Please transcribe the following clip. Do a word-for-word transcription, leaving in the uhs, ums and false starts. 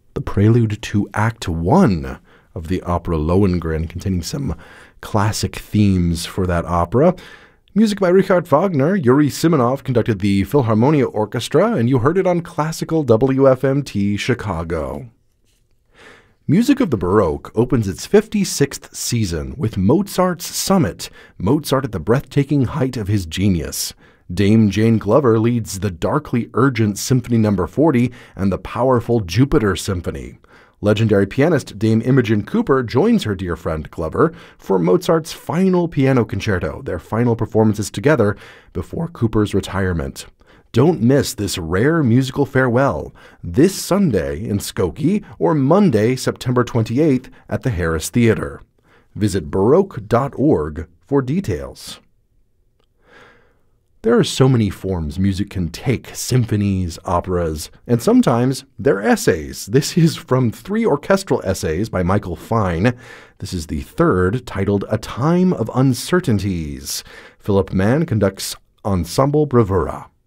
the prelude to Act One of the opera Lohengrin, containing some classic themes for that opera. Music by Richard Wagner. Yuri Simonov conducted the Philharmonia Orchestra, and you heard it on Classical W F M T Chicago. Music of the Baroque opens its fifty-sixth season with Mozart's Summit, Mozart at the breathtaking height of his genius. Dame Jane Glover leads the darkly urgent Symphony Number forty and the powerful Jupiter Symphony. Legendary pianist Dame Imogen Cooper joins her dear friend Glover for Mozart's final piano concerto, their final performances together before Cooper's retirement. Don't miss this rare musical farewell this Sunday in Skokie or Monday, September twenty-eighth at the Harris Theater. Visit baroque dot org for details. There are so many forms music can take: symphonies, operas, and sometimes they're essays. This is from three orchestral essays by Michael Fine. This is the third, titled A Time of Uncertainties. Philip Mann conducts Ensemble Bravura.